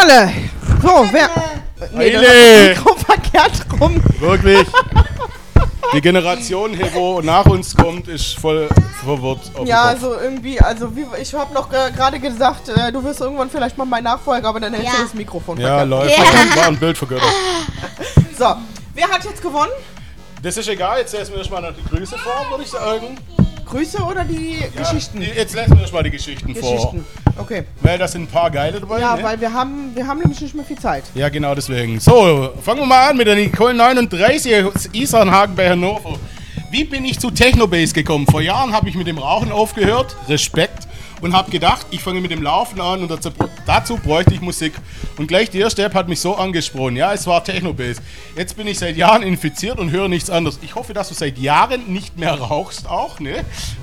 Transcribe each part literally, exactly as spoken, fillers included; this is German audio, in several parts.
alle! So, wer... Nee, das Mikro verkehrt rum. Wirklich. Die Generation hier, wo nach uns kommt, ist voll verwirrt. Ja, also irgendwie, also wie, ich habe noch gerade gesagt, äh, du wirst irgendwann vielleicht mal mein Nachfolger, aber dann hältst ja. du das Mikrofon Ja, läuft. Ja. War ein Bild vergöttert. So, wer hat jetzt gewonnen? Das ist egal, jetzt lassen wir erstmal noch die Grüße vor, würde ich sagen. Grüße oder die ja, Geschichten? Die, jetzt lassen wir erstmal die Geschichten, Geschichten vor. Okay. Weil da sind ein paar geile dabei. Ja, ne? weil wir haben, wir haben nämlich nicht mehr viel Zeit. Ja, genau deswegen. So, fangen wir mal an mit der Nicole neununddreißig aus Isarnhagen bei Hannover. Wie bin ich zu Technobase gekommen? Vor Jahren habe ich mit dem Rauchen aufgehört, Respekt, und habe gedacht, ich fange mit dem Laufen an und dazu, dazu bräuchte ich Musik. Und gleich die erste App hat mich so angesprochen. Ja, es war Technobase. Jetzt bin ich seit Jahren infiziert und höre nichts anderes. Ich hoffe, dass du seit Jahren nicht mehr rauchst auch, ne?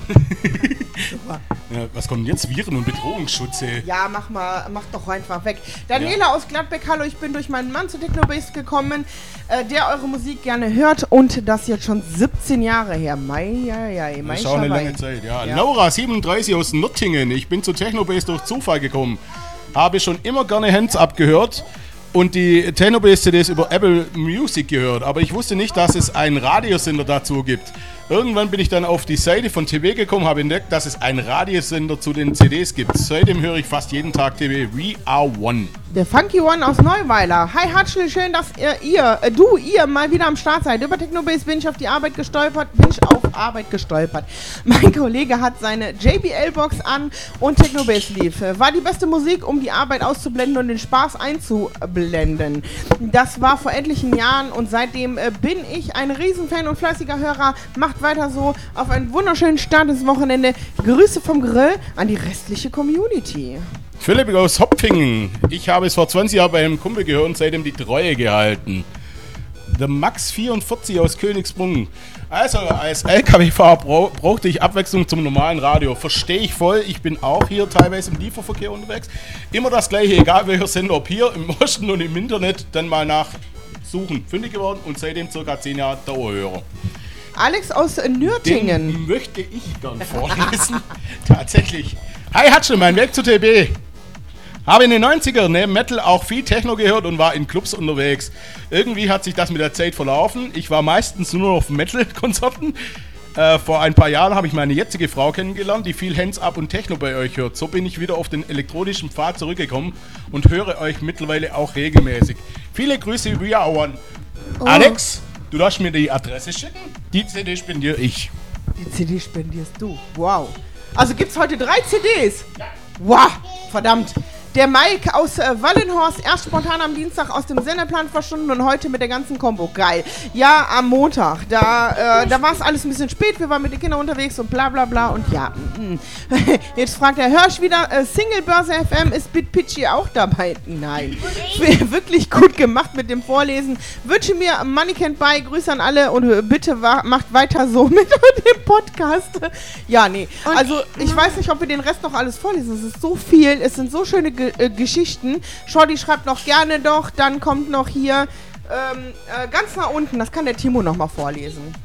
Ja, was kommt jetzt? Viren- und Bedrohungsschutz, ey. Ja, mach mal, mach doch einfach weg. Daniela ja. aus Gladbeck, hallo, ich bin durch meinen Mann zu Technobase gekommen, äh, der eure Musik gerne hört und das jetzt schon siebzehn Jahre her. Mei, ja, ja, ja. Das ist auch eine lange Zeit, ja. ja. Laura, siebenunddreißig aus Nürtingen. Ich bin zu Technobase durch Zufall gekommen. Habe schon immer gerne Hands Up gehört und die Technobase-C Ds über Apple Music gehört. Aber ich wusste nicht, dass es einen Radiosender dazu gibt. Irgendwann bin ich dann auf die Seite von T V gekommen, habe entdeckt, dass es einen Radiosender zu den C Ds gibt. Seitdem höre ich fast jeden Tag T V. We are one. Der Funky One aus Neuweiler. Hi Hatschel, schön, dass ihr, ihr äh, du, ihr mal wieder am Start seid. Über Technobase bin ich auf die Arbeit gestolpert, bin ich auf Arbeit gestolpert. Mein Kollege hat seine J B L-Box an und Technobase lief. War die beste Musik, um die Arbeit auszublenden und den Spaß einzublenden. Das war vor etlichen Jahren und seitdem äh, bin ich ein Riesenfan und fleißiger Hörer. Macht weiter so. Auf einen wunderschönen Start des Wochenende. Grüße vom Grill an die restliche Community. Philipp aus Hopfingen. Ich habe es vor zwanzig Jahren bei einem Kumpel gehört und seitdem die Treue gehalten. Der Max vierundvierzig aus Königsbrunn. Also, als L K W-Fahrer bra- brauchte ich Abwechslung zum normalen Radio. Verstehe ich voll. Ich bin auch hier teilweise im Lieferverkehr unterwegs. Immer das Gleiche, egal welcher Sender, ob hier im Osten und im Internet, dann mal nachsuchen. Fündig geworden und seitdem circa zehn Jahre Dauerhörer. Alex aus Nürtingen. Den möchte ich gern vorlesen. Tatsächlich. Hi Hatschel, mein Weg zu T B. Habe in den neunzigern neben Metal auch viel Techno gehört und war in Clubs unterwegs. Irgendwie hat sich das mit der Zeit verlaufen. Ich war meistens nur noch auf Metal-Konzerten. Äh, vor ein paar Jahren habe ich meine jetzige Frau kennengelernt, die viel Hands Up und Techno bei euch hört. So bin ich wieder auf den elektronischen Pfad zurückgekommen und höre euch mittlerweile auch regelmäßig. Viele Grüße, We Are One. Oh. Alex, du darfst mir die Adresse schicken. Die C D spendiere ich. Die C D spendierst du. Wow. Also gibt's heute drei C Ds? Ja. Wow, verdammt. Der Mike aus äh, Wallenhorst, erst spontan am Dienstag aus dem Sendeplan verschwunden und heute mit der ganzen Kombo. Geil. Ja, am Montag. Da, äh, da war es alles ein bisschen spät. Wir waren mit den Kindern unterwegs und bla bla bla. Und ja. Mm. Jetzt fragt er, hörst wieder, äh, Singlebörse F M, ist BitPitchy auch dabei? Nein. Wirklich gut gemacht mit dem Vorlesen. Wünsche mir Money Can't Buy. Grüße an alle und äh, bitte wa- macht weiter so mit dem Podcast. Ja, nee. Also, ich weiß nicht, ob wir den Rest noch alles vorlesen. Es ist so viel. Es sind so schöne Ge- äh, Geschichten. Shorty schreibt noch gerne doch. Dann kommt noch hier ähm, äh, ganz nach unten. Das kann der Timo noch mal vorlesen.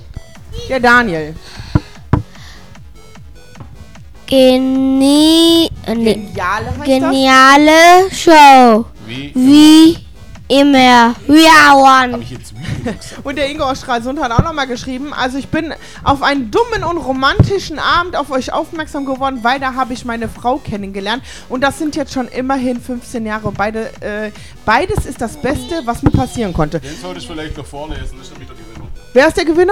Der Daniel. Genie- Geniale heißt Geniale das? Show. Wie, Wie immer. We are Habe one. ich jetzt wie gesagt? Und der Ingo aus Stralsund hat auch nochmal geschrieben, also ich bin auf einen dummen und romantischen Abend auf euch aufmerksam geworden, weil da habe ich meine Frau kennengelernt und das sind jetzt schon immerhin fünfzehn Jahre und beide, äh, beides ist das Beste, was mir passieren konnte. Den sollte ich vielleicht noch vorlesen, das ist nämlich der Gewinner. Wer ist der Gewinner?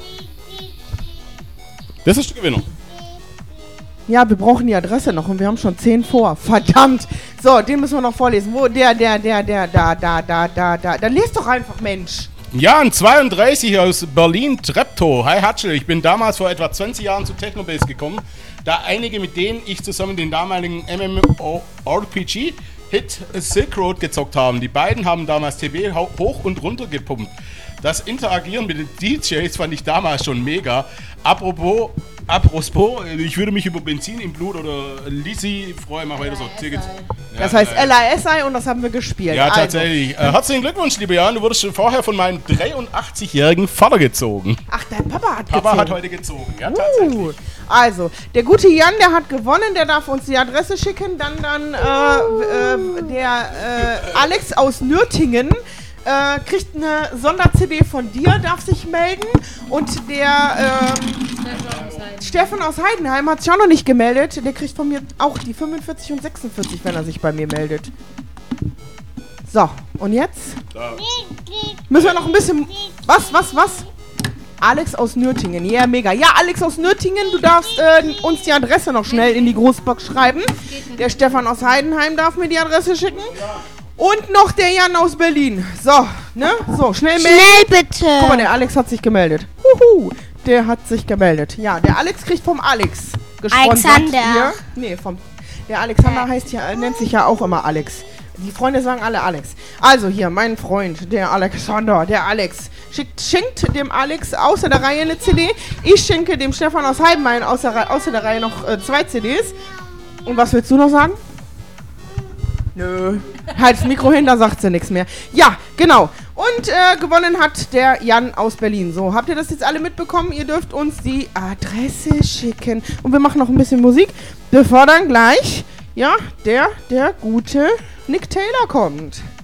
Das ist der Gewinner. Ja, wir brauchen die Adresse noch und wir haben schon zehn vor. Verdammt. So, den müssen wir noch vorlesen. Wo, der, der, der, der, da, da, da, da, da. Dann lest doch einfach, Mensch. Jan zweiunddreißig aus Berlin Treptow. Hi Hatschel, ich bin damals vor etwa zwanzig Jahren zu Technobase gekommen, da einige, mit denen ich zusammen den damaligen MMORPG-Hit Silk Road gezockt haben. Die beiden haben damals T B hoch und runter gepumpt. Das Interagieren mit den D Js fand ich damals schon mega. Apropos apropos, ich würde mich über Benzin im Blut oder Lisi freuen, mach weiter so. Ticket. Ja, Das heißt äh, L A S I und das haben wir gespielt. Ja, Also. tatsächlich. Äh, herzlichen Glückwunsch, liebe Jan. Du wurdest schon vorher von meinem dreiundachtzigjährigen Vater gezogen. Ach, dein Papa hat Papa gezogen. hat heute gezogen. Ja, tatsächlich. Uh, also, der gute Jan, der hat gewonnen, der darf uns die Adresse schicken. Dann, dann äh, äh, der äh, Alex aus Nürtingen äh, kriegt eine Sonder-C D von dir, darf sich melden. Und der äh, Stefan aus Heidenheim hat sich auch noch nicht gemeldet. Der kriegt von mir auch die fünfundvierzig und sechsundvierzig, wenn er sich bei mir meldet. So, und jetzt Da. müssen wir noch ein bisschen... Was, was, was? Alex aus Nürtingen, ja, yeah, mega. Ja, Alex aus Nürtingen, du darfst äh, uns die Adresse noch schnell in die Großbox schreiben. Der Stefan aus Heidenheim darf mir die Adresse schicken. Und noch der Jan aus Berlin. So, ne? So, schnell melden. Schnell bitte. Guck mal, der Alex hat sich gemeldet. Huhu, der hat sich gemeldet. Ja, der Alex kriegt vom Alex gesponsert. Alexander. Hier. Nee, vom... Der Alexander heißt ja, nennt sich ja auch immer Alex. Die Freunde sagen alle Alex. Also hier, mein Freund, der Alexander, der Alex, schickt, schenkt dem Alex außer der Reihe eine C D. Ich schenke dem Stefan aus Heidenheim außer, Re- außer der Reihe noch äh, zwei C Ds. Und was willst du noch sagen? Nö. Halt das Mikro hin, da sagt sie nichts mehr. Ja, genau. Und äh, gewonnen hat der Jan aus Berlin. So, habt ihr das jetzt alle mitbekommen? Ihr dürft uns die Adresse schicken. Und wir machen noch ein bisschen Musik, bevor dann gleich, ja, der, der gute Nick Taylor kommt.